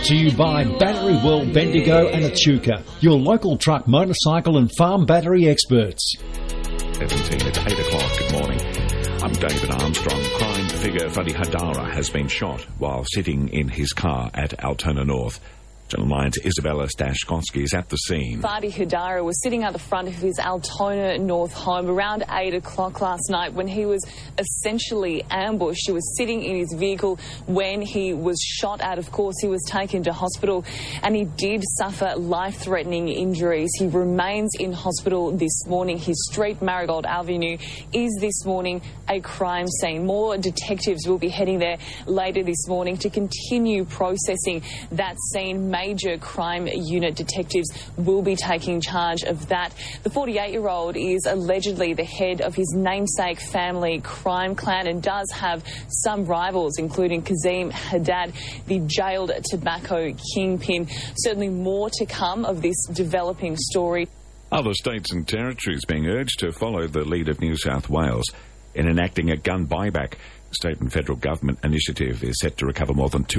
To you by Battery World, Bendigo and Echuca, your local truck, motorcycle and farm battery experts. 17 at 8 o'clock. Good morning. I'm David Armstrong. Crime figure Fadi Hadara has been shot while sitting in his car at Altona North. Channel 9's Isabella Stashkovsky is at the scene. Fadi Hadara was sitting at the front of his Altona North home around 8 o'clock last night when he was essentially ambushed. He was sitting in his vehicle when he was shot at. Of course, he was taken to hospital and he did suffer life-threatening injuries. He remains in hospital this morning. His street, Marigold Avenue, is this morning a crime scene. More detectives will be heading there later this morning to continue processing that scene. Major crime unit detectives will be taking charge of that. The 48-year-old is allegedly the head of his namesake family crime clan and does have some rivals, including Kazim Haddad, the jailed tobacco kingpin. Certainly more to come of this developing story. Other states and territories being urged to follow the lead of New South Wales in enacting a gun buyback. The state and federal government initiative is set to recover more than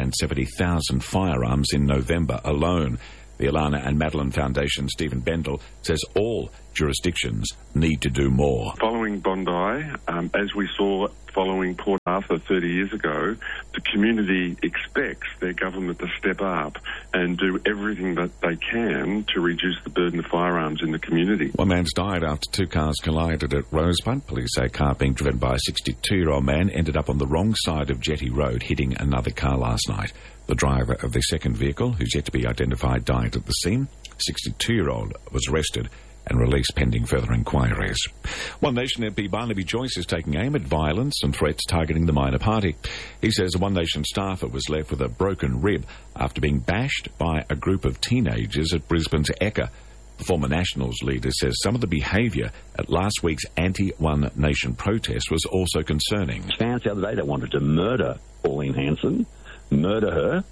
270,000 firearms in November alone. The Alana and Madeline Foundation, Stephen Bendel, says all jurisdictions need to do more. Following Bondi, as we saw following Port Arthur 30 years ago, the community expects their government to step up and do everything that they can to reduce the burden of firearms in the community. One man's died after two cars collided at Rosebud. Police say a car being driven by a 62-year-old man ended up on the wrong side of Jetty Road, hitting another car last night. The driver of the second vehicle, who's yet to be identified, died at the scene. 62-year-old was arrested and released pending further inquiries. One Nation MP Barnaby Joyce is taking aim at violence and threats targeting the minor party. He says a One Nation staffer was left with a broken rib after being bashed by a group of teenagers at Brisbane's Ekka. The former Nationals leader says some of the behaviour at last week's anti-One Nation protest was also concerning. Fans the other day that wanted to murder Pauline Hanson, murder her,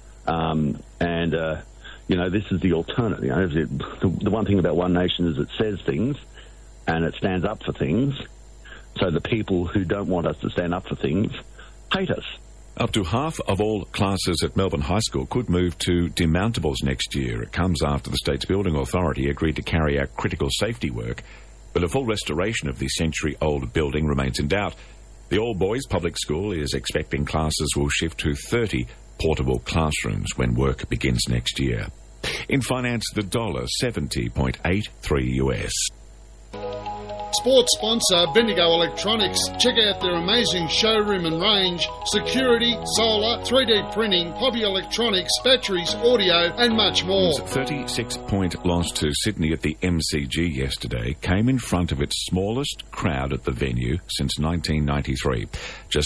this is the alternative. The one thing about One Nation is it says things and it stands up for things. So the people who don't want us to stand up for things hate us. Up to half of all classes at Melbourne High School could move to demountables next year. It comes after the state's building authority agreed to carry out critical safety work, but a full restoration of the century-old building remains in doubt. The all-boys public school is expecting classes will shift to 30 portable classrooms when work begins next year. In finance, the dollar 70.83 US. Sports sponsor Bendigo Electronics. Check out their amazing showroom and range. Security, solar, 3D printing, hobby electronics, batteries, audio and much more. 36-point loss to Sydney at the MCG yesterday came in front of its smallest crowd at the venue since 1993. Just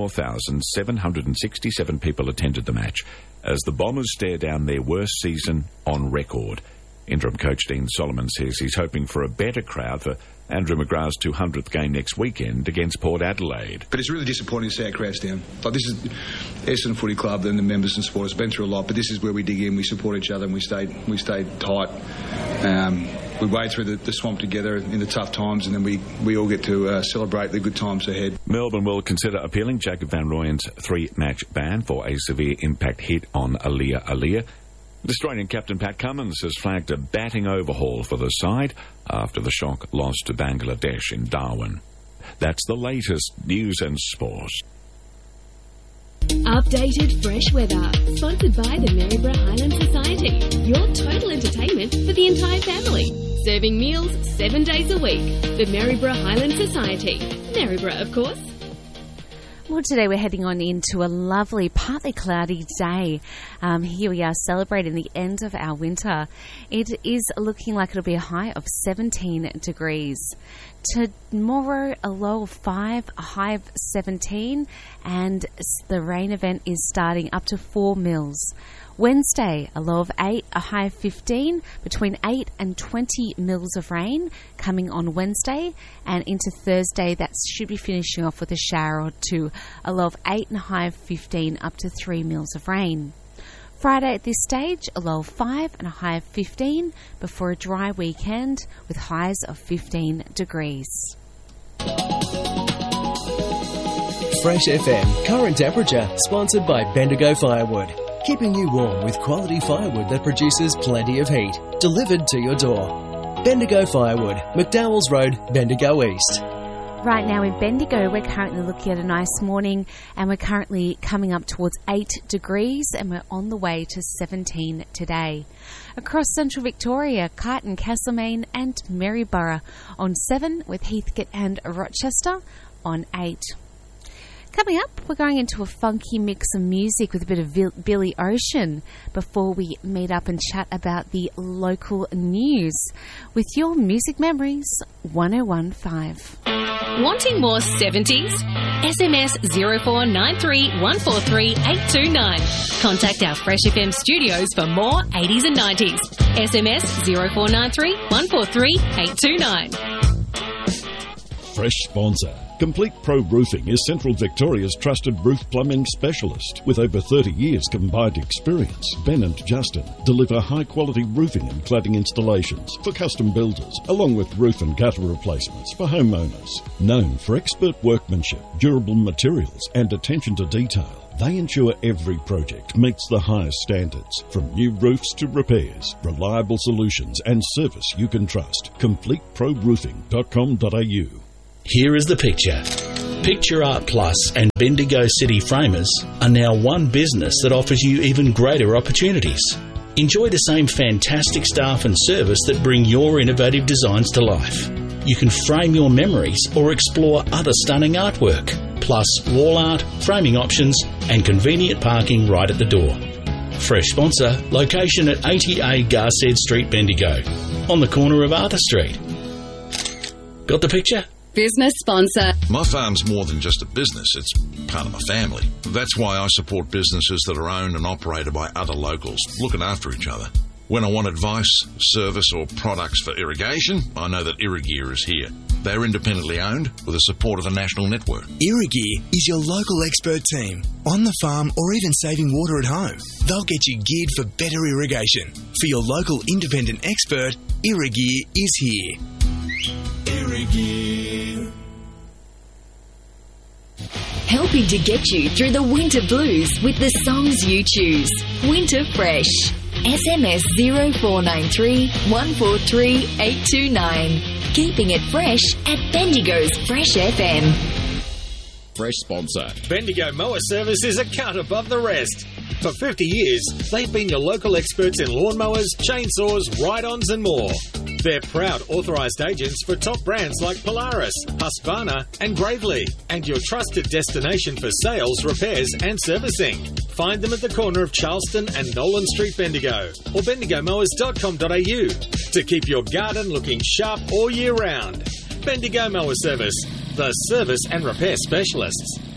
24,767 people attended the match as the Bombers stare down their worst season on record. Interim coach Dean Solomon says he's hoping for a better crowd for Andrew McGrath's 200th game next weekend against Port Adelaide. But it's really disappointing to see our crowds down. Like, this is Essendon Footy Club and the members and supporters have been through a lot, but this is where we dig in, we support each other and we stayed tight. We wade through the swamp together in the tough times and then we all get to celebrate the good times ahead. Melbourne will consider appealing Jacob Van Rooyen's 3-match ban for a severe impact hit on Aliyah. Australian captain Pat Cummins has flagged a batting overhaul for the side after the shock loss to Bangladesh in Darwin. That's the latest news and sport. Updated fresh weather, sponsored by the Maryborough Highland Society. Your total entertainment for the entire family. Serving meals 7 days a week. The Maryborough Highland Society. Maryborough, of course. Well, today we're heading on into a lovely, partly cloudy day. Here we are celebrating the end of our winter. It is looking like it'll be a high of 17 degrees. Tomorrow, a low of 5, a high of 17, and the rain event is starting up to 4 mils. Wednesday, a low of 8, a high of 15, between 8 and 20 mils of rain coming on Wednesday, and into Thursday that should be finishing off with a shower or two, a low of 8 and a high of 15, up to 3 mils of rain. Friday at this stage, a low of 5 and a high of 15, before a dry weekend with highs of 15 degrees. Fresh FM, current temperature, sponsored by Bendigo Firewood. keeping you warm with quality firewood that produces plenty of heat, delivered to your door. Bendigo Firewood, McDowell's Road, Bendigo East. Right now in Bendigo, we're currently looking at a nice morning, and we're currently coming up towards 8 degrees, and we're on the way to 17 today. Across central Victoria, Kyneton, Castlemaine and Maryborough on 7, with Heathcote and Rochester on 8. Coming up, we're going into a funky mix of music with a bit of Billy Ocean before we meet up and chat about the local news with your music memories 1015. Wanting more 70s? SMS 0493 143 829. Contact our Fresh FM studios for more 80s and 90s. SMS 0493 143 829. Fresh sponsor. Complete Pro Roofing is Central Victoria's trusted roof plumbing specialist. With over 30 years combined experience, Ben and Justin deliver high-quality roofing and cladding installations for custom builders, along with roof and gutter replacements for homeowners. Known for expert workmanship, durable materials and attention to detail, they ensure every project meets the highest standards. From new roofs to repairs, reliable solutions and service you can trust. CompleteProRoofing.com.au. Here is the picture. Picture Art Plus and Bendigo City Framers are now one business that offers you even greater opportunities. Enjoy the same fantastic staff and service that bring your innovative designs to life. You can frame your memories or explore other stunning artwork, plus wall art, framing options and convenient parking right at the door. Fresh sponsor, location at 80A Garsted Street, Bendigo, on the corner of Arthur Street. Got the picture? Business sponsor. My farm's more than just a business, it's part of my family. That's why I support businesses that are owned and operated by other locals, looking after each other. When I want advice, service or products for irrigation, I know that Irrigear is here. They're independently owned with the support of a national network. Irrigear is your local expert team, on the farm or even saving water at home. They'll get you geared for better irrigation. For your local independent expert, Irrigear is here. Irrigear. Helping to get you through the winter blues with the songs you choose. Winter Fresh. SMS 0493 143 829. Keeping it fresh at Bendigo's Fresh FM. Fresh sponsor. Bendigo Mower Service is a cut above the rest. For 50 years, they've been your local experts in lawnmowers, chainsaws, ride-ons and more. They're proud authorised agents for top brands like Polaris, Husqvarna and Gravely, and your trusted destination for sales, repairs and servicing. Find them at the corner of Charleston and Nolan Street, Bendigo, or bendigomowers.com.au to keep your garden looking sharp all year round. Bendigo Mower Service, the service and repair specialists.